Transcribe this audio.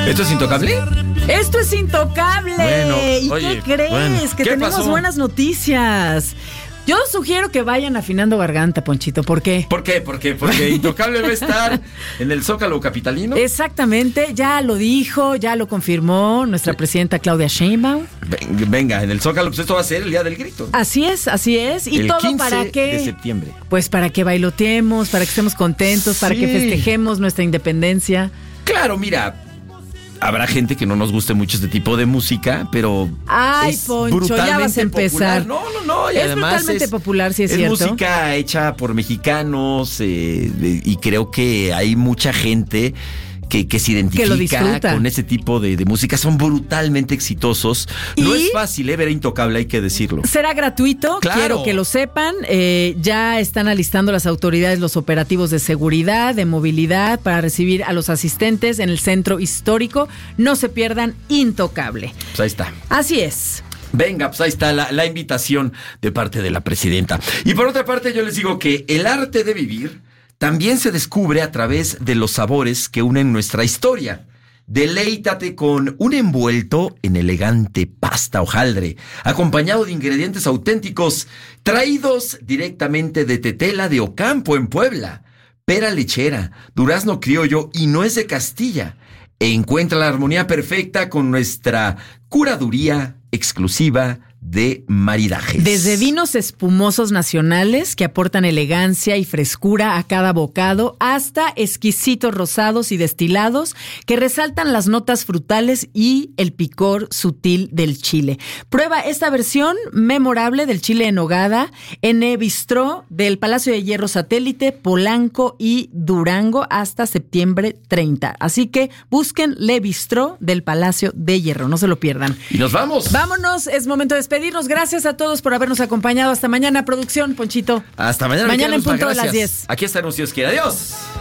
¿Esto es Intocable? Esto es Intocable. Bueno, ¿Y oye, qué crees? bueno, que ¿qué tenemos pasó? buenas noticias. Yo sugiero que vayan afinando garganta, Ponchito. ¿Por qué? ¿Por qué? Porque Intocable va a estar en el Zócalo capitalino. Exactamente, ya lo dijo, ya lo confirmó nuestra presidenta Claudia Sheinbaum. Venga, en el Zócalo, pues esto va a ser el Día del Grito. Así es. ¿Y el todo 15 para qué? de septiembre. Pues para que bailoteemos, para que estemos contentos, para Sí. que festejemos nuestra independencia. Claro, mira, habrá gente que no nos guste mucho este tipo de música, pero Ay, es Poncho, brutalmente ya vas a empezar. popular. No, y Es además brutalmente popular, sí es es cierto. música hecha por mexicanos y creo que hay mucha gente que se Que lo identifica disfruta. con ese tipo de música. Son brutalmente exitosos. No Y- es fácil, ver a Intocable, hay que decirlo. Será gratuito, Claro. quiero que lo sepan. Ya están alistando las autoridades los operativos de seguridad, de movilidad, para recibir a los asistentes en el centro histórico. No se pierdan Intocable. Pues ahí está. Así es. Venga, pues ahí está la invitación de parte de la presidenta. Y por otra parte, yo les digo que el arte de vivir también se descubre a través de los sabores que unen nuestra historia. Deleítate con un envuelto en elegante pasta hojaldre, acompañado de ingredientes auténticos, traídos directamente de Tetela de Ocampo, en Puebla. Pera lechera, durazno criollo y nuez de Castilla. E encuentra la armonía perfecta con nuestra curaduría exclusiva de maridajes. Desde vinos espumosos nacionales que aportan elegancia y frescura a cada bocado, hasta exquisitos rosados y destilados que resaltan las notas frutales y el picor sutil del chile. Prueba esta versión memorable del chile en nogada en el bistró del Palacio de Hierro Satélite, Polanco y Durango hasta septiembre 30. Así que busquen Le Bistró del Palacio de Hierro, no se lo pierdan. Y nos vamos. Vámonos, es momento de despedirnos. Gracias a todos por habernos acompañado. Hasta mañana, producción, Ponchito. Hasta mañana. Mañana en Micaela Luzma, punto de las gracias. 10. Aquí estaremos, si Dios quiere. Adiós.